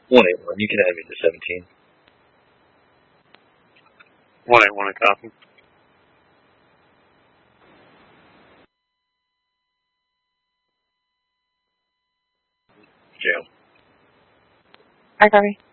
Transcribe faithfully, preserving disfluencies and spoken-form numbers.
One eight one. You can add me to seventeen. One eight one, a copy. Jail. I copy.